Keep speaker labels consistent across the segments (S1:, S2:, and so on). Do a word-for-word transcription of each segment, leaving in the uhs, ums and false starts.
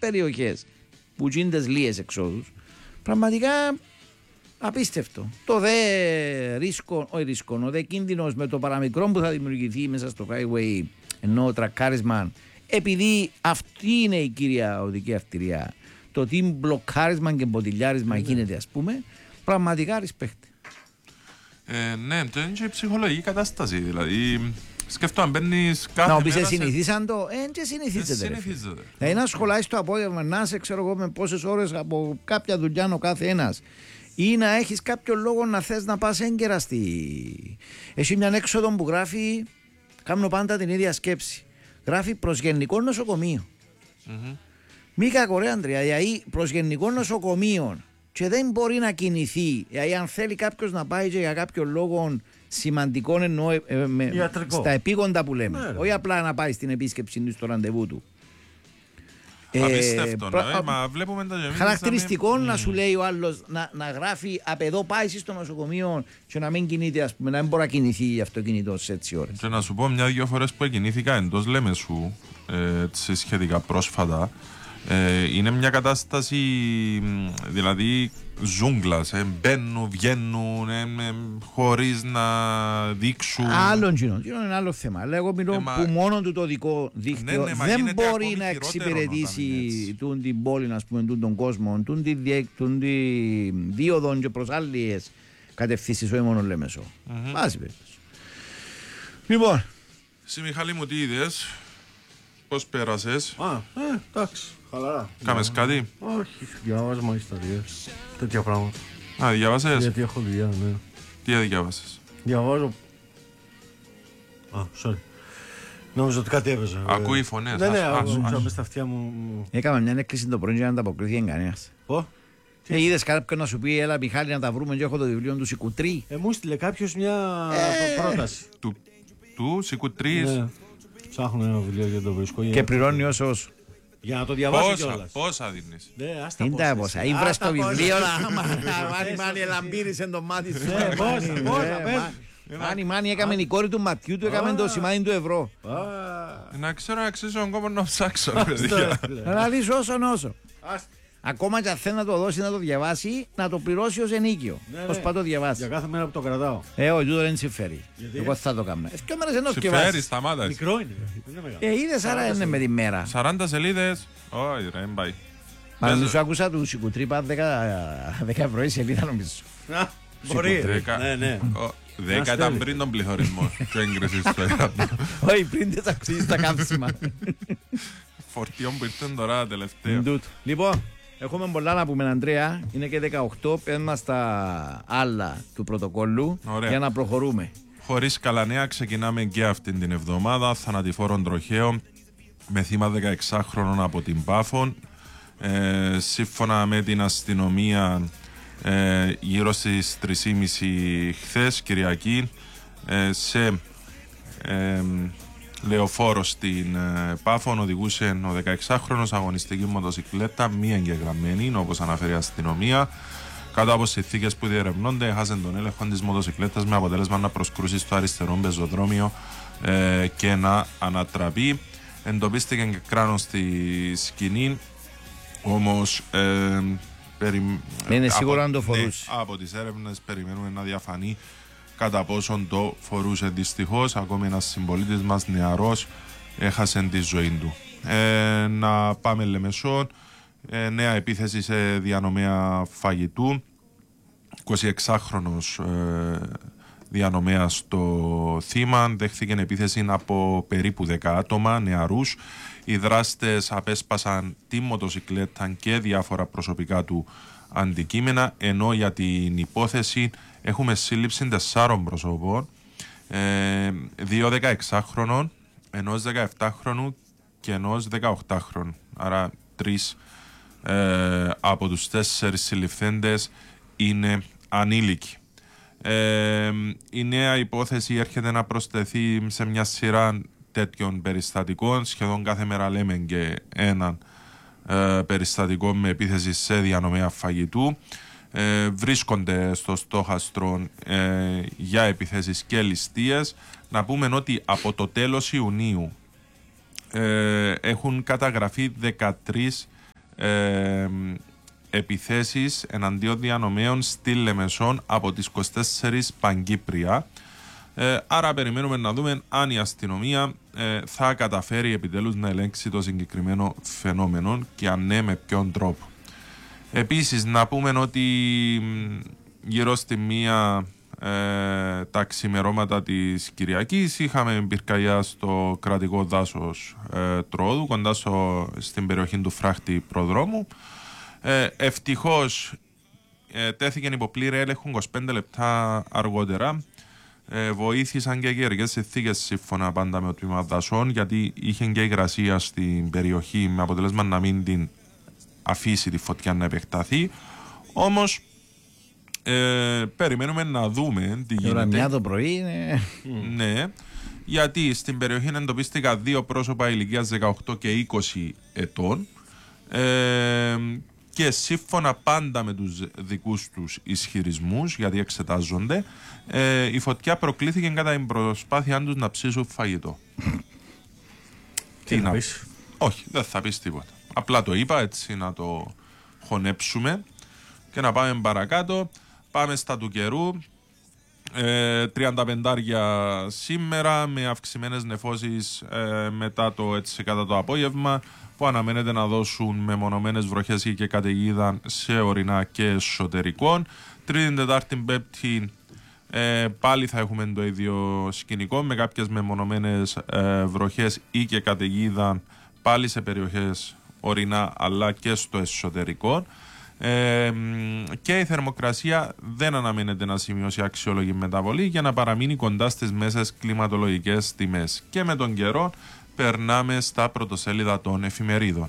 S1: περιοχές που γίνονται λίες εξόδους. Πραγματικά απίστευτο. Το δε ρίσκο, όχι ρίσκο, ο δε κίνδυνος με το παραμικρό που θα δημιουργηθεί μέσα στο highway, ενώ τρακάρισμα, επειδή αυτή είναι η κύρια οδική αρτηριά, το τι μπλοκάρισμα και μποτιλιάρισμα mm-hmm. γίνεται, ας πούμε, πραγματικά respect.
S2: Ε, ναι, το είναι και η ψυχολογική κατάσταση. Δηλαδή, σκεφτώ αν μπαίνεις κάθε
S1: να
S2: μέρα...
S1: Να συνηθίσαν το, ε, και συνηθίζεται. Δηλαδή να σχολάσεις το απόγευμα, να σε ξέρω εγώ με πόσες ώρες από κάποια δουλειά ο κάθε ένας, ή να έχεις κάποιο λόγο να θες να πας έγκαιρα στη... Έχει μια έξοδο που γράφει, κάνω πάντα την ίδια σκέψη, γράφει προς γενικό νοσοκομείο. Mm-hmm. Μη κακορέ Ανδρέα, δηλαδή προς γενικό νοσοκομείο και δεν μπορεί να κινηθεί. Δηλαδή, αν θέλει κάποιος να πάει και για κάποιο λόγο σημαντικό, εννοώ ε, ε, με, στα επίγοντα που λέμε, ναι, όχι απλά να πάει στην επίσκεψη του στο ραντεβού του.
S2: Απίστευτο, ε, προ... ναι, μα βλέπουμε τα γεμίδια.
S1: Χαρακτηριστικό να, να σου λέει ο άλλος να, να γράφει απ' εδώ πάει στο νοσοκομείο και να μην κινείται, ας πούμε, να μην μπορεί να κινηθεί αυτοκίνητο σε έτσι ώρες.
S2: Και να σου πω μια-δυο φορές που κινήθηκα εντός Λέμεσου, ε, σχετικά πρόσφατα. Ε, είναι μια κατάσταση δηλαδή ζούγκλας, ε, μπαίνουν, βγαίνουν ε, ε, χωρίς να δείξουν.
S1: Άλλον κοινό, είναι άλλο θέμα. Αλλά εγώ μιλώ ε, που μα... μόνο του το δικό δίκτυο ναι, ναι, δεν μπορεί να εξυπηρετήσει τούν την πόλη, ας πούμε, τούν τον κόσμο, τούν τη δίωδον και προς άλλες κατευθύνσεις, όχι μόνο Λέμεσο. Βάζει περίπτωση. Λοιπόν.
S2: Συ Μιχάλη μου, τι είδες, πώς πέρασες?
S3: Α, ε, εντάξει. Χαλαρά.
S2: Κάμες κάτι?
S3: Όχι, διάβασμα, ιστορίες, τέτοια πράγματα.
S2: Α, διάβασες?
S3: Γιατί έχω δουλειά, ναι.
S2: Τι διάβασες?
S3: Διαβάζω. Α, sorry. Νόμιζα ότι κάτι έπαιζε.
S2: Ακούει φωνές.
S3: Ναι, ναι, άκουσα μες στα αυτιά μου.
S1: Έκαμε μια έκκληση το πρωί και να ανταποκριθεί κανένας.
S3: Πω.
S1: Ε, είδες κάποιον να σου πει, έλα Μιχάλη να τα βρούμε και έχω το βιβλίο του Σικουτρί.
S3: Ε, μου στείλε κάποιος μια ε... πρόταση.
S2: Του, του Σικουτρί.
S3: Ναι. Ψάχνω ένα βιβλίο για το βρίσκω.
S1: Και πληρώνει όσο όσο.
S3: Για να το διαβάσω
S2: πόσα,
S3: κιόλας.
S2: Πόσα δίνεις?
S1: Είναι τα πόσα. Ήβρες το βιβλίο να μάνι μάνι ελαμπύρισε το μάτι σου.
S3: Πόσα, πόσα.
S1: Μάνι μάνι έκαμε η κόρη του ματιού του, έκαμε το σημάδι του ευρώ.
S2: Να ξέρω να αξίζω τον κόπο να ψάξω.
S1: Να λύσω όσον όσο. Ακόμα και αν θέλει να το δώσει να το διαβάσει, να το πληρώσει ως ενίκιο. Πώς πάει το διαβάσει.
S3: Για κάθε μέρα που το κρατάω.
S1: Ε, όχι, τούτο δεν συμφέρει. Εγώ θα το κάνω. Ευκαιρία μέρες ενός
S2: συμφέρει, σταμάτα.
S3: Μικρό είναι.
S1: Ε, είδες, άρα είναι με τη μέρα.
S2: σαράντα σελίδες. Όχι, ρε, δεν πάει.
S1: Μα δεν σου άκουσα του Σικουτρίπα δέκα ευρώ η σελίδα νομίζω.
S3: Μπορεί. Ναι, ναι.
S2: δέκα ήταν πριν τον πληθωρισμό. Και έγκρισες το έκατο.
S1: Όχι, πριν δεν αξίζεις τα κάψιμα.
S2: Φορτιών που ήρθαν τώρα τελευταία.
S1: Λοιπόν. Έχουμε πολλά να πούμε, Αντρέα. Είναι και δεκαοκτώ. Παίρνουμε στα άλλα του πρωτοκόλλου. Ωραία. Για να προχωρούμε.
S2: Χωρίς καλά νέα, ξεκινάμε και αυτή την εβδομάδα. Θανατηφόρον τροχαίο με θύμα δεκαεξάχρονων από την Πάφων. Ε, σύμφωνα με την αστυνομία, ε, γύρω στις τρεις και μισή χθες, Κυριακή, ε, σε ε, λεωφόρο στην ε, Πάφων οδηγούσε ο δεκαεξάχρονος αγωνιστική μοτοσυκλέτα, μη εγγεγραμμένη, όπως αναφέρει η αστυνομία. Κάτω από συνθήκες που διερευνώνται, έχασε τον έλεγχο της μοτοσυκλέτας με αποτέλεσμα να προσκρούσει στο αριστερό πεζοδρόμιο ε, και να ανατραπεί. Εντοπίστηκε και κράνος στη σκηνή, όμως ε, περι...
S1: δεν είναι σίγουρο
S2: από,
S1: αν το φορούσε.
S2: Ναι, από τις έρευνες περιμένουμε να διαφανεί κατά πόσον το φορούσε. Δυστυχώς, ακόμη ένας συμπολίτης μας νεαρός έχασε τη ζωή του. Ε, να πάμε Λεμεσό. Ε, νέα επίθεση σε διανομέα φαγητού. εικοσιεξάχρονος ε, διανομέας στο θύμα. Δέχθηκε επίθεση από περίπου δέκα άτομα νεαρούς. Οι δράστες απέσπασαν τη μοτοσυκλέτα και διάφορα προσωπικά του αντικείμενα, ενώ για την υπόθεση έχουμε σύλληψη τεσσάρων προσωπών, ε, δύο δεκαεξάχρονων, ενός δεκαεπτάχρονου και ενός δεκαοκτάχρονου. Άρα τρεις ε, από τους τέσσερις συλληφθέντες είναι ανήλικοι. Ε, η νέα υπόθεση έρχεται να προσθεθεί σε μια σειρά τέτοιων περιστατικών. Σχεδόν κάθε μέρα λέμε και έναν ε, περιστατικό με επίθεση σε διανομέα φαγητού. Ε, βρίσκονται στο στόχαστρο ε, για επιθέσεις και ληστείες. Να πούμε ότι από το τέλος Ιουνίου ε, έχουν καταγραφεί δεκατρείς ε, επιθέσεις εναντίον διανομέων στη Λεμεσόν από τις είκοσι τέσσερις Παγκύπρια. Ε, άρα περιμένουμε να δούμε αν η αστυνομία ε, θα καταφέρει επιτέλους να ελέγξει το συγκεκριμένο φαινόμενο και αν ναι, με ποιον τρόπο. Επίσης να πούμε ότι γύρω στη μία ε, τα ξημερώματα της Κυριακής είχαμε πυρκαγιά στο κρατικό δάσος ε, Τρόδου, κοντά στο, στην περιοχή του φράχτη προδρόμου. Ε, ευτυχώς ε, τέθηκε υποπλήρη έλεγχο είκοσι πέντε λεπτά αργότερα. Ε, βοήθησαν και καιρικές συνθήκες σύμφωνα πάντα με το τμήμα δασών, γιατί είχε και υγρασία στην περιοχή με αποτέλεσμα να μην την αφήσει τη φωτιά να επεκταθεί. Όμως ε, περιμένουμε να δούμε τι γίνεται.
S1: Μια το πρωί είναι...
S2: Ναι, γιατί στην περιοχή εντοπίστηκαν δύο πρόσωπα ηλικίας δεκαοκτώ και είκοσι ετών ε, και σύμφωνα πάντα με τους δικούς τους ισχυρισμούς, γιατί εξετάζονται, ε, η φωτιά προκλήθηκε κατά την προσπάθειά τους να ψήσουν φαγητό.
S3: Τι να πεις?
S2: Όχι, δεν θα πεις τίποτα. Απλά το είπα έτσι να το χωνέψουμε και να πάμε παρακάτω. Πάμε στα του καιρού. Ε, τριάντα πέντε σήμερα με αυξημένες νεφώσεις ε, μετά το έτσι κατά το απόγευμα, που αναμένεται να δώσουν μεμονωμένες βροχές και καταιγίδα σε ορεινά και εσωτερικών. Τρίτη, Τετάρτη, Πέμπτη ε, πάλι θα έχουμε το ίδιο σκηνικό με κάποιες μεμονωμένες ε, βροχές ή και καταιγίδα πάλι σε περιοχές ορεινά αλλά και στο εσωτερικό. Ε, και η θερμοκρασία δεν αναμένεται να σημειώσει αξιόλογη μεταβολή για να παραμείνει κοντά στις μέσες κλιματολογικές τιμές. Και με τον καιρό περνάμε στα πρωτοσέλιδα των εφημερίδων.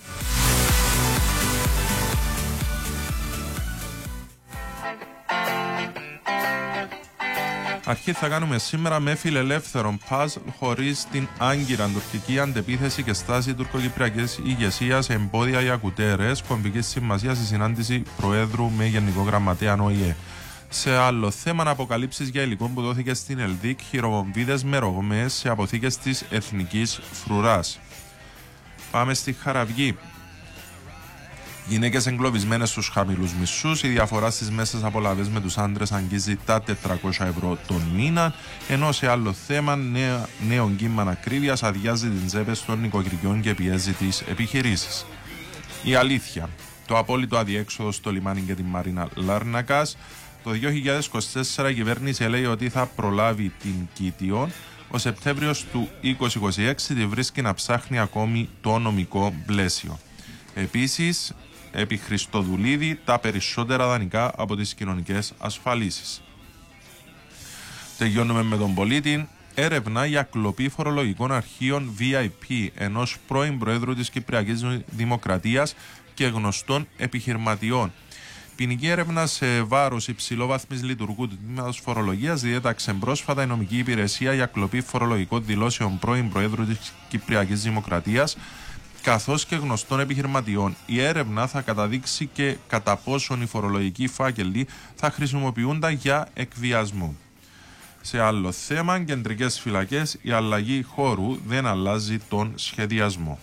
S2: Αρχή θα κάνουμε σήμερα με φιλελεύθερον παζλ χωρίς την άγκυρα τουρκική αντεπίθεση και στάση τουρκοκυπριακής ηγεσίας, εμπόδια για κουτέρες, κομβικής σημασίας στη συνάντηση Προέδρου με Γενικό Γραμματέα ΟΗΕ. Σε άλλο θέμα, αποκαλύψεις για υλικό που δόθηκε στην Ελδίκ, χειροβομβίδες με ρογμές σε αποθήκες της Εθνικής Φρουράς. Πάμε στη Χαραυγή. Γυναίκες εγκλωβισμένες στους χαμηλούς μισθούς. Η διαφορά στις μέσες απολαβές με τους άντρες αγγίζει τα τετρακόσια ευρώ τον μήνα. Ενώ σε άλλο θέμα, νέο, νέο κύμα ακρίβειας αδειάζει τις τσέπες των νοικοκυριών και πιέζει τις επιχειρήσεις. Η αλήθεια. Το απόλυτο αδιέξοδο στο λιμάνι και τη Μαρίνα Λάρνακας. Το δύο χιλιάδες είκοσι τέσσερα η κυβέρνηση λέει ότι θα προλάβει την Κίτιον. Ο Σεπτέμβριος του είκοσι είκοσι έξι τη βρίσκει να ψάχνει ακόμη το νομικό πλαίσιο. Επίσης, επί Χριστοδουλίδη τα περισσότερα δανεικά από τις κοινωνικές ασφαλίσεις. Τελειώνουμε με τον Πολίτη. Έρευνα για κλοπή φορολογικών αρχείων βι άι πι ενός πρώην Προέδρου της Κυπριακής Δημοκρατίας και γνωστών επιχειρηματιών. Ποινική έρευνα σε βάρος υψηλόβαθμης λειτουργού του τμήματος φορολογίας διέταξε πρόσφατα η νομική υπηρεσία για κλοπή φορολογικών δηλώσεων πρώην Προέδρου της Κυπριακής Δημοκρατίας καθώς και γνωστών επιχειρηματιών. Η έρευνα θα καταδείξει και κατά πόσον οι φορολογικοί φάκελοι θα χρησιμοποιούνταν για εκβιασμό. Σε άλλο θέμα, κεντρικές φυλακές, η αλλαγή χώρου δεν αλλάζει τον σχεδιασμό.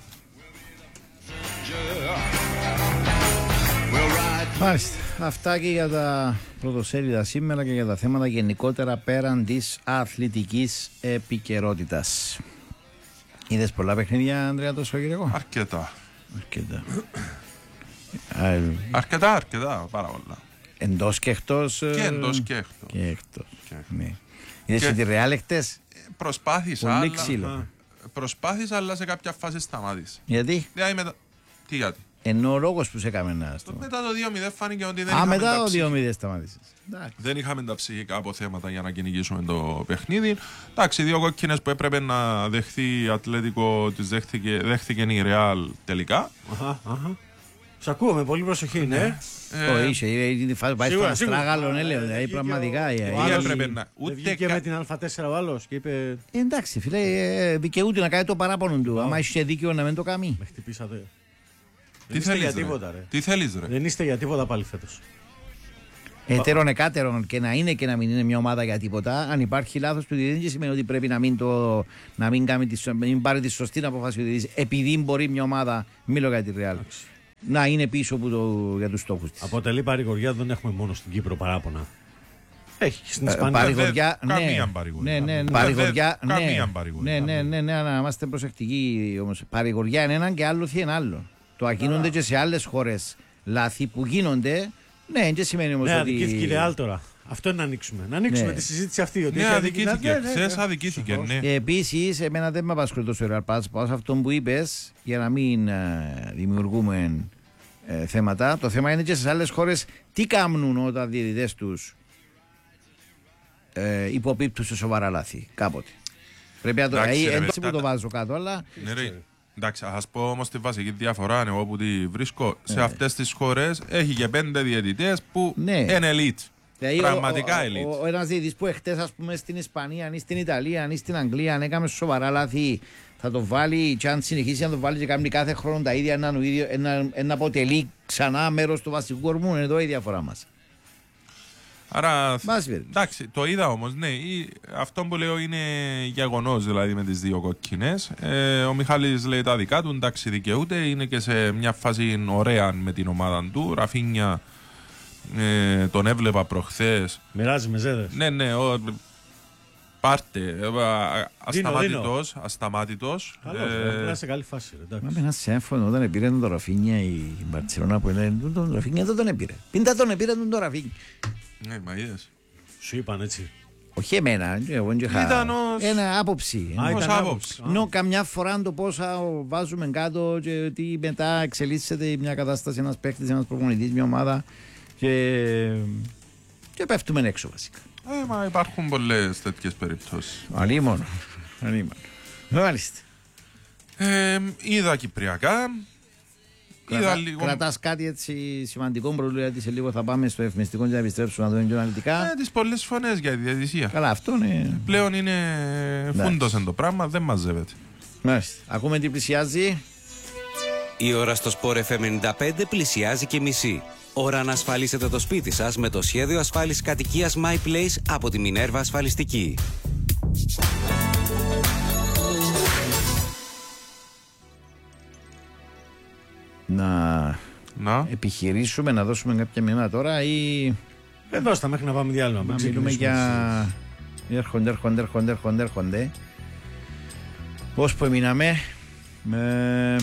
S1: Μάλιστα. Αυτά και για τα πρωτοσέλιδα σήμερα και για τα θέματα γενικότερα πέραν της αθλητικής επικαιρότητας. Είδες πολλά παιχνίδια, Ανδρέα, το Σαββατοκύριακο?
S2: Αρκετά.
S1: Αρκετά.
S2: αρκετά, αρκετά, πάρα πολλά.
S1: Εντός και εκτός.
S2: Και εντός και εκτός.
S1: Και εκτός.
S2: Και...
S1: Ναι. Είδες και... τη Ρεάλ εχτες?
S2: Προσπάθησα,
S1: πολύ
S2: αλλά...
S1: ξύλο.
S2: Προσπάθησα, αλλά σε κάποια φάση σταμάτησε.
S1: Γιατί?
S2: Δηλαδή, μετα... Τι γιατί?
S1: Ενώ ο λόγος που σε έκαμε να...
S2: Μετά το δύο μηδέν φάνηκε ότι δεν
S1: Α,
S2: είχαμε
S1: μετά
S2: τα
S1: το δύο μηδέν
S2: ψυχ...
S1: σταμάτησες.
S2: Δεν είχαμε τα ψυχικά αποθέματα για να κυνηγήσουμε το παιχνίδι. Εντάξει, δύο κόκκινες που έπρεπε να δεχθεί η Ατλέτικο τις δέχθηκε, δέχθηκε η Ρεάλ τελικά.
S3: Αχα, αχα. Σ' ακούω με πολύ προσοχή, ναι.
S1: Το είσαι, η φάση πάει στον Αστράγαλο, ναι, λέω, δηλαδή πραγματικά.
S3: Βγήκε με την Α τέσσερα ο άλλος και είπε...
S1: Εντάξει, φίλε, δικαιούται να κάνει το παράπονο του. Άμα είσαι δίκαιο να μην το κάνει.
S3: Με χτυπήσατε.
S2: Τι θέλεις, ρε. Τι θέλεις, ρε.
S3: Δεν είστε για τίποτα πάλι φέτος.
S1: Ετέρων εκάτερων και να είναι και να μην είναι μια ομάδα για τίποτα. Αν υπάρχει λάθος του διαιτητή, σημαίνει ότι πρέπει να μην, το, να μην, κάνει τη, μην πάρει τη σωστή απόφαση του διαιτητή, επειδή μπορεί μια ομάδα. Μίλω για τη Real. να είναι πίσω από το, για τους στόχους της.
S3: Αποτελεί παρηγοριά, δεν έχουμε μόνο στην Κύπρο παράπονα. Έχει στην Ισπανία.
S1: Παρηγοριά, ναι.
S2: Καμία παρηγοριά.
S1: Ναι, ναι, παρηγοριά, ναι.
S2: Καμία παρηγοριά.
S1: Ναι, ναι, ναι, ναι, να είμαστε προσεκτικοί όμως. Παρηγοριά είναι έναν και άλλο είναι άλλο. Το αγίνονται και σε άλλες χώρες λάθη που γίνονται, ναι, δεν σημαίνει όμως
S3: ναι,
S1: ότι...
S3: Ναι, αδικήθηκε η Ρεάλ τώρα. Αυτό είναι να ανοίξουμε. Να ανοίξουμε ναι. τη συζήτηση αυτή. Ότι
S2: ναι, αδικήθηκε.
S3: Ναι, ναι,
S2: Χθες
S3: ναι.
S2: αδικήθηκε, ναι.
S1: Και επίσης, εμένα δεν με απασχολεί τόσο η Ρεάλ. Πάω σε αυτό που είπες, για να μην ε, δημιουργούμε ε, θέματα. Το θέμα είναι και στις άλλες χώρες τι κάνουν όταν διαιτητές τους ε, υποπίπτουν σε σοβαρά λάθη κάποτε. Πρέπει να το πει. Έτσι που το βάζω κάτω, αλλά.
S2: Ναι, ρε. Εντάξει, ας πω όμως τη βασική διαφορά, εγώ που τη βρίσκω, σε αυτές τις χώρες έχει και πέντε διαιτητές που
S1: ναι.
S2: είναι elite.
S1: Δηλαδή,
S2: πραγματικά
S1: ο,
S2: elite.
S1: Ο, ο, ο ένας διαιτητής που εχθές, ας πούμε, στην Ισπανία, ή στην Ιταλία, ή στην Αγγλία, αν έκαμε σοβαρά λάθη, θα το βάλει, και αν συνεχίσει να το βάλει και κάνει κάθε χρόνο τα ίδια, να, να, να αποτελεί ξανά μέρος του βασικού κορμού. Είναι εδώ η διαφορά μας.
S2: Άρα, εντάξει, το είδα όμως, ναι, αυτό που λέω είναι γεγονός, δηλαδή με τις δύο κόκκινες. Ε, ο Μιχάλης λέει τα δικά του, εντάξει, δικαιούται, είναι και σε μια φάση ωραία με την ομάδα του. Ραφίνια ε, τον έβλεπα προχθές.
S3: Μοιράζει με ζέδες.
S2: Ναι, ναι, ο, πάρτε, ασταμάτητος, ασταμάτητος.
S3: Καλώς, ε, σε καλή φάση.
S1: Μα με ένα σύμφωνο, όταν πήρε τον Ραφίνια η Μπαρτσελόνα που είναι, τον Ραφίνια δεν τον έπειρε. Πίντα τον έπειρε τον Ραφίνια.
S2: Ναι, μα είδες.
S3: Σου είπαν έτσι.
S1: Όχι εμένα, εγώ
S2: ήταν ως...
S1: ένα άποψη.
S2: Α, ήταν άποψη.
S1: Ενώ καμιά φορά το πόσα βάζουμε κάτω και ότι μετά εξελίσσεται μια κατάσταση, ένας παίκτης, ένας προπονητής, μια ομάδα και, και πέφτουμε έξω βασικά.
S2: Ε, μα υπάρχουν πολλές τέτοιες περιπτώσεις.
S1: Αλίμονο. Αλίμονο. Μάλιστα.
S2: Ε, είδα κυπριακά.
S1: Κρατά, λίγο... Κρατάς κάτι έτσι σημαντικό προβλήμα, γιατί σε λίγο θα πάμε στο ευμιστικό και να επιστρέψουμε να δούμε πιο αναλυτικά.
S2: Ε, τις πολλές φωνές για τη διαιτησία.
S1: Καλά, αυτό είναι.
S2: Πλέον είναι φούντος εν το πράγμα, δεν μαζεύεται.
S1: Μάλιστα. Ακούμε τι πλησιάζει.
S4: Η ώρα στο Sport εφ εμ ενενήντα πέντε πλησιάζει και μισή. Ώρα να ασφαλίσετε το σπίτι σας με το σχέδιο ασφάλισης κατοικίας My Place από τη Minerva Ασφαλιστική.
S1: Να,
S2: να
S1: επιχειρήσουμε να δώσουμε κάποια μηνύματα τώρα ή...
S3: Εδώ στα μέχρι να πάμε διάλειμμα.
S1: Να μιλούμε για... Έρχονται, έρχονται, έρχονται, έρχονται, έρχονται. Πώς που εμείναμε με...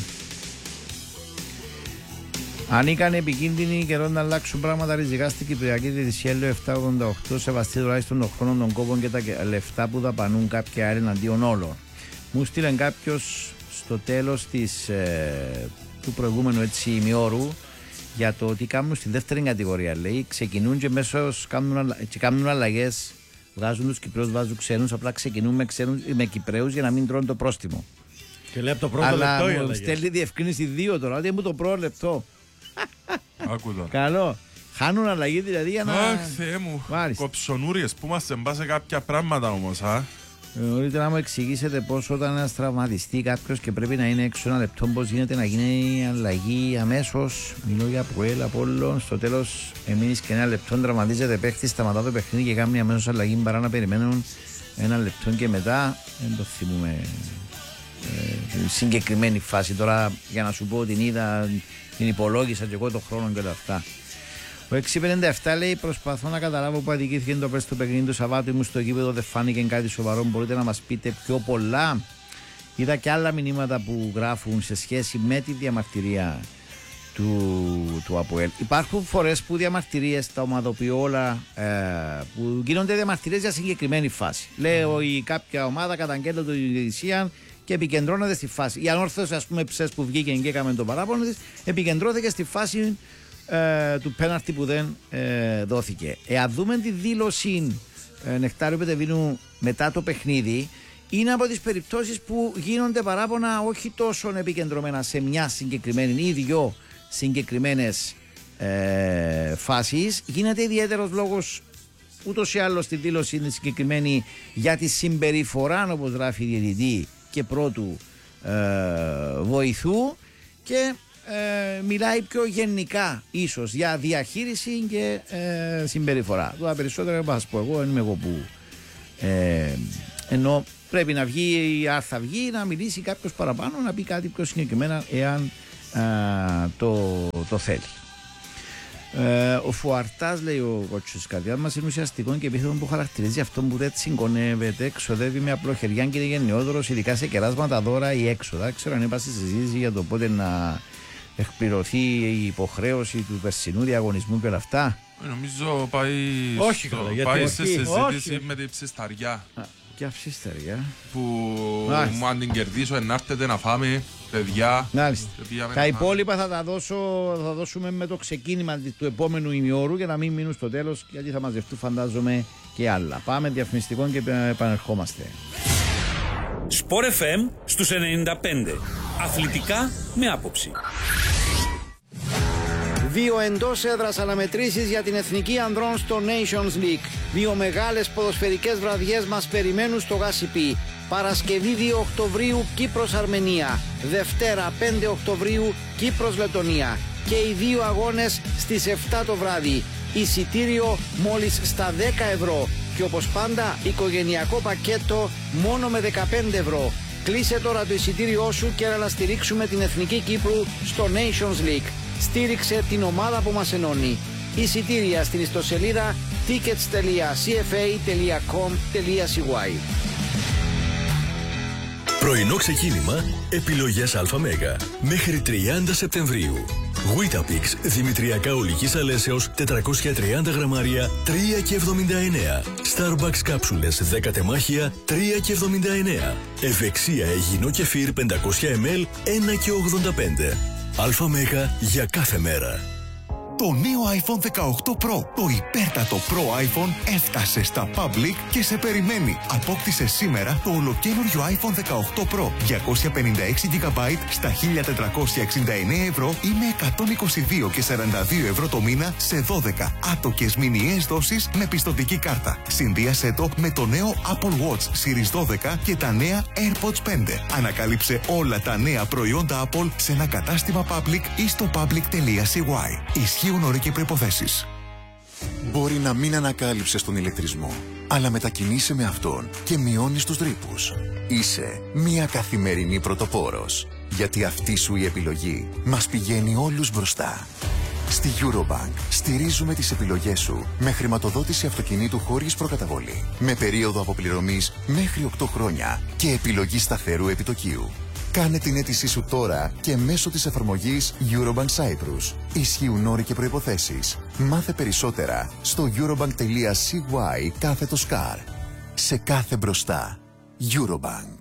S1: Αν ήταν επικίνδυνοι καιρό να αλλάξουν πράγματα ριζικά στην Κυπριακή Διαιτησία επτακόσια ογδόντα οκτώ, σεβαστεί τουλάχιστον των χρόνων των κόπων και τα λεφτά που δαπανούν κάποια άλλη εναντίον όλων. Μου στείλε κάποιος στο τέλος της, ε, του προηγούμενου έτσι ημιώρου για το τι κάνουν στη δεύτερη κατηγορία. Λέει, ξεκινούν και μέσω κάνουν, και κάνουν αλλαγές, βγάζουν τους Κυπρέους, βάζουν ξένους, απλά ξεκινούν με, ξένους, με Κυπρέους για να μην τρώνε το πρόστιμο.
S3: Και λέει από το πρώτο
S1: αλλά
S3: λεπτό.
S1: μου στέλνει διευκρίνηση δύο τώρα, ότι είναι το πρώτο λεπτό.
S2: Άκουδα.
S1: Καλό. Χάνουν αλλαγή δηλαδή για να...
S2: Αχ, Θεέ μου.
S1: Μάλιστα.
S2: Κοψονούριες που μας εμπάσε κάποια πράγματα όμως, α.
S1: Μπορείτε να μου εξηγήσετε πώς όταν ένας τραυματιστεί κάποιος και πρέπει να είναι έξω ένα λεπτό, πώς γίνεται να γίνει αλλαγή αμέσως. Μιλώ για Αποέλ, Απόλλων. Στο τέλος, εμείς και ένα λεπτό τραυματίζεται παίχτη, σταματά το παιχνίδι και κάνει αμέσως αλλαγή παρά να περιμένουν ένα λεπτό και μετά. Δεν το θυμούμε. Ε, συγκεκριμένη φάση τώρα για να σου πω την είδα, την υπολόγισα και εγώ τον χρόνο και όλα αυτά. Ο έξι πενήντα επτά λέει: προσπαθώ να καταλάβω που αδικήθηκε το πες στο παιχνίδι του Σαββάτου. Ήμουν στο γήπεδο, δεν φάνηκε κάτι σοβαρό. Μπορείτε να μας πείτε πιο πολλά? Είδα και άλλα μηνύματα που γράφουν σε σχέση με τη διαμαρτυρία του, του ΑΠΟΕΛ. Υπάρχουν φορές που διαμαρτυρίες τα ομαδοποιώ όλα, ε, που γίνονται διαμαρτυρίες για συγκεκριμένη φάση. Λέω η κάποια ομάδα καταγγέλλεται την διαιτησία και επικεντρώνεται στη φάση. Η Ανόρθωση, ας πούμε, ψες που βγήκε και έκαμε το παράπονο της, επικεντρώθηκε στη φάση ε, του πέναρτη που δεν ε, δόθηκε. Εάν δούμε τη δήλωση ε, Νεκτάριου Πετεβίνου μετά το παιχνίδι, είναι από τις περιπτώσεις που γίνονται παράπονα όχι τόσο επικεντρωμένα σε μια συγκεκριμένη ή δυο συγκεκριμένες ε, φάσεις. Γίνεται ιδιαίτερος λόγος ούτως ή άλλως στη δήλωση είναι συγκεκριμένη για τη συμπεριφορά, όπως γράφει η διαιτητή και πρώτου ε, βοηθού, και ε, μιλάει πιο γενικά ίσως για διαχείριση και ε, συμπεριφορά. Τώρα περισσότερα δεν θα σας πω εγώ, δεν είμαι εγώ που ε, ενώ πρέπει να βγει, αν θα βγει, να μιλήσει κάποιος παραπάνω, να πει κάτι πιο συγκεκριμένα εάν α, το, το θέλει. Ε, ο Φουαρτάς, λέει ο κότσος της καρδιάς μας, είναι ουσιαστικό και επίθετο που χαρακτηρίζει αυτό που δεν συγγονεύεται, εξοδεύει με απλοχεριά και είναι γενναιόδωρος, ειδικά σε κεράσματα, δώρα ή έξοδα. Ξέρω αν είπα στη συζήτηση για το πότε να εκπληρωθεί η υποχρέωση του περσινού διαγωνισμού και όλα αυτά.
S2: Νομίζω πάει,
S3: όχι,
S2: στο,
S3: καλά,
S2: πάει
S3: όχι,
S2: στη συζήτηση
S3: όχι.
S2: με την ψισταριά.
S1: Ποια ψισταριά?
S2: Που
S1: Μάλιστα.
S2: μου αν την κερδίσω ενάρτετε να φάμε, παιδιά.
S1: Μάλιστα. Τα υπόλοιπα θα τα, δώσω, θα δώσουμε με το ξεκίνημα του επόμενου ημιώρου για να μην μείνουν στο τέλος, γιατί θα μαζευτούν φαντάζομαι και άλλα. Πάμε διαφημιστικό και επανερχόμαστε.
S5: Σπορ εφ εμ στους ενενήντα πέντε. Αθλητικά με άποψη.
S1: Δύο εντός έδρας αναμετρήσεις για την Εθνική Ανδρών στο Nations League. Δύο μεγάλες ποδοσφαιρικές βραδιές μας περιμένουν στο Γάσιπι. Παρασκευή δύο Οκτωβρίου Κύπρος-Αρμενία. Δευτέρα πέντε Οκτωβρίου Κύπρος-Λετωνία. Και οι δύο αγώνες στις επτά το βράδυ. Εισιτήριο μόλις στα δέκα ευρώ. Και όπως πάντα οικογενειακό πακέτο μόνο με δεκαπέντε ευρώ. Κλείσε τώρα το εισιτήριό σου και να στηρίξουμε την Εθνική Κύπρου στο Nations League. Στήριξε την ομάδα που μας ενώνει. Εισιτήρια στην ιστοσελίδα tickets τελεία σι εφ έι τελεία κομ τελεία σι γουάι.
S6: Πρωινό ξεκίνημα, επιλογές ΑΜ μέχρι τριάντα Σεπτεμβρίου. Weetabix Δημητριακά Ολικής Αλέσεως τετρακόσια τριάντα γραμμάρια τρία και εβδομήντα εννέα. Starbucks κάψουλες δέκα τεμάχια τρία και εβδομήντα εννέα. Ευεξία Αιγινό κεφίρ πεντακόσια μιλιλίτρα ένα και ογδόντα πέντε. ΑΜ για κάθε μέρα.
S7: Το νέο άιφον δεκαοκτώ Pro, το υπέρτατο Pro iPhone, έφτασε στα Public και σε περιμένει. Απόκτησε σήμερα το ολοκαίνουργιο άιφον δεκαοκτώ Pro διακόσια πενήντα έξι τζι μπι στα χίλια τετρακόσια εξήντα εννέα ευρώ ή με εκατόν είκοσι δύο και σαράντα δύο ευρώ το μήνα σε δώδεκα άτοκες μηνιαίες δόσεις με πιστωτική κάρτα. Συνδύασέ το με το νέο Apple Watch Series δώδεκα και τα νέα AirPods πέντε. Ανακάλυψε όλα τα νέα προϊόντα Apple σε ένα κατάστημα Public ή στο public τελεία σι γουάι. Ισχύουν όροι και προϋποθέσεις.
S8: Μπορεί να μην ανακάλυψες τον ηλεκτρισμό, αλλά μετακινείσαι με αυτόν και μειώνεις τους ρήπους. Είσαι μια καθημερινή πρωτοπόρος, γιατί αυτή σου η επιλογή μας πηγαίνει όλους μπροστά. Στη Eurobank στηρίζουμε τις επιλογές σου με χρηματοδότηση αυτοκινήτου χωρίς προκαταβολή, με περίοδο αποπληρωμής μέχρι οκτώ χρόνια και επιλογή σταθερού επιτοκίου. Κάνε την αίτησή σου τώρα και μέσω της εφαρμογής Eurobank Cyprus. Ισχύουν όροι και προϋποθέσεις. Μάθε περισσότερα στο eurobank τελεία σι γουάι κάθετος car. Σε κάθε μπροστά. Eurobank.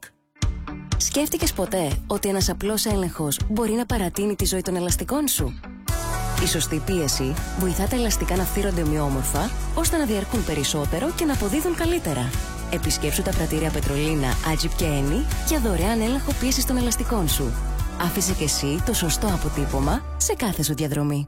S9: Σκέφτηκες ποτέ ότι ένας απλός έλεγχος μπορεί να παρατείνει τη ζωή των ελαστικών σου? Η σωστή πίεση βοηθά τα ελαστικά να φθύρονται ομοιόμορφα, ώστε να διαρκούν περισσότερο και να αποδίδουν καλύτερα. Επισκέψου τα πρατήρια Πετρολίνα, Άτζιπ και Ένι για δωρεάν έλεγχο πίεσης των ελαστικών σου. Άφησε και εσύ το σωστό αποτύπωμα σε κάθε σου διαδρομή.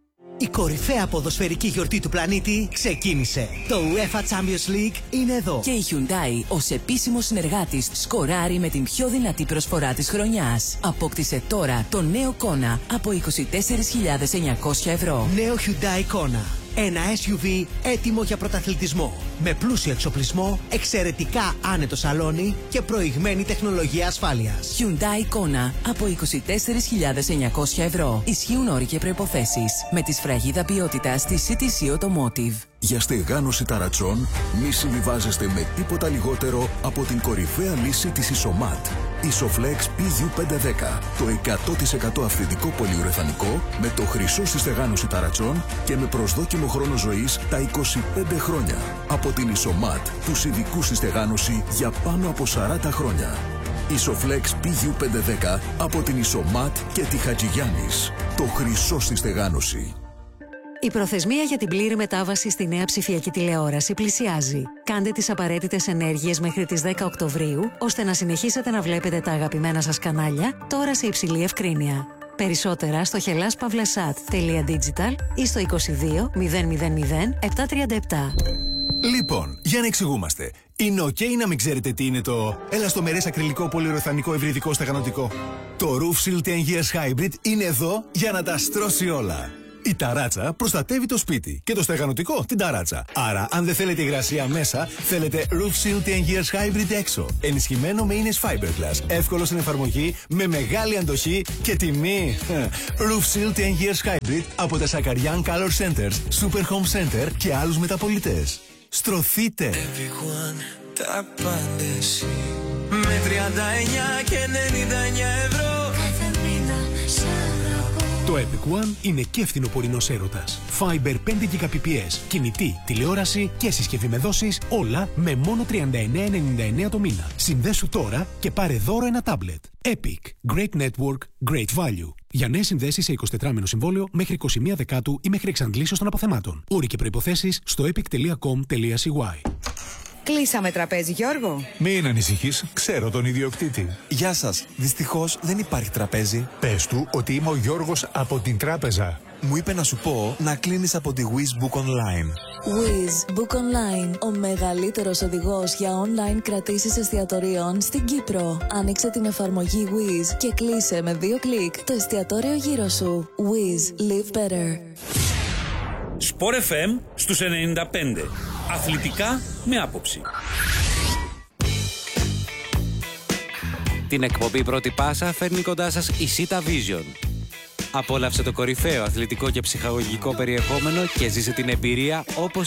S10: Η κορυφαία ποδοσφαιρική γιορτή του πλανήτη ξεκίνησε. Το UEFA Champions League είναι εδώ.
S11: Και η Hyundai ως επίσημος συνεργάτης σκοράρει με την πιο δυνατή προσφορά της χρονιάς. Απόκτησε τώρα το νέο Kona από είκοσι τέσσερις χιλιάδες εννιακόσια ευρώ.
S10: Νέο Hyundai Kona. Ένα ες γιου βι έτοιμο για πρωταθλητισμό. Με πλούσιο εξοπλισμό, εξαιρετικά άνετο σαλόνι και προηγμένη τεχνολογία ασφάλειας.
S11: Hyundai Kona από είκοσι τέσσερις χιλιάδες εννιακόσια ευρώ. Ισχύουν όροι και προϋποθέσεις. Με τη σφραγίδα ποιότητας της σι τι σι Automotive.
S6: Για στεγάνωση ταρατσών, μη συμβιβάζεστε με τίποτα λιγότερο από την κορυφαία λύση της Isomat. Isoflex πι γιου πεντακόσια δέκα. Το εκατό τοις εκατό αυθεντικό πολυουρεθανικό με το χρυσό στη στεγάνωση ταρατσών και με προσδόκιμο χρόνο ζωής τα είκοσι πέντε χρόνια. Από την Isomat, τους ειδικούς στη στεγάνωση για πάνω από σαράντα χρόνια. Isoflex πι γιου πεντακόσια δέκα από την Isomat και τη Χατζηγιάννης. Το χρυσό στη στεγάνωση.
S12: Η προθεσμία για την πλήρη μετάβαση στη νέα ψηφιακή τηλεόραση πλησιάζει. Κάντε τις απαραίτητες ενέργειες μέχρι τις δέκα Οκτωβρίου, ώστε να συνεχίσετε να βλέπετε τα αγαπημένα σας κανάλια, τώρα σε υψηλή ευκρίνεια. Περισσότερα στο χελάς παύλα-σατ τελεία digital ή στο είκοσι δύο μηδέν μηδέν μηδέν επτακόσια τριάντα επτά.
S13: Λοιπόν, για να εξηγούμαστε. Είναι ok να μην ξέρετε τι είναι το ελαστομερές ακριλικό πολυουρεθανικό ευρυδικό στεγανοτικό. Το Roof Shield ten years Hybrid είναι εδώ για να τα στρώσει όλα. Η ταράτσα προστατεύει το σπίτι και το στεγανοτικό την ταράτσα. Άρα, αν δεν θέλετε υγρασία μέσα, θέλετε Roof Seal ten years Hybrid έξω. Ενισχυμένο με ίνες Fiberglass. Εύκολο στην εφαρμογή, με μεγάλη αντοχή και τιμή. Roof Seal ten years Hybrid από τα Σακαριάν Color Centers, Super Home Center και άλλους μεταπωλητές. Στρωθείτε!
S14: Τα πάντες με τριάντα εννιά και ενενήντα εννιά ευρώ κάθε μήνα σ' αγαπώ.
S13: Το Epic One είναι και φθινοπορεινός έρωτας. Fiber πέντε Gbps, κινητή, τηλεόραση και συσκευή με δόσεις, όλα με μόνο τριάντα εννέα ενενήντα εννέα το μήνα. Συνδέσου τώρα και πάρε δώρο ένα τάμπλετ. Epic. Great network, great value. Για νέες συνδέσεις σε εικοσιτετράμηνο συμβόλαιο μέχρι είκοσι μία Δεκάτου ή μέχρι εξαντλήσεως των αποθεμάτων. Όροι και προϋποθέσεις στο epic τελεία com τελεία c y.
S15: Κλείσαμε τραπέζι, Γιώργο.
S13: Μην ανησυχείς, ξέρω τον ιδιοκτήτη.
S16: Γεια σας. Δυστυχώς δεν υπάρχει τραπέζι.
S13: Πες του ότι είμαι ο Γιώργος από την τράπεζα.
S16: Μου είπε να σου πω να κλείνεις από τη Wiz Book Online.
S17: Wiz Book Online, ο μεγαλύτερος οδηγός για online κρατήσεις εστιατορίων στην Κύπρο. Άνοιξε την εφαρμογή Wiz και κλείσε με δύο κλικ το εστιατόριο γύρω σου. Wiz, live better.
S5: Sport εφ εμ στους ενενήντα πέντε. Αθλητικά με άποψη.
S4: Την εκπομπή Πρώτη Πάσα φέρνει κοντά σας η Sita Vision. Απόλαυσε το κορυφαίο αθλητικό και ψυχαγωγικό περιεχόμενο και ζήσε την εμπειρία όπως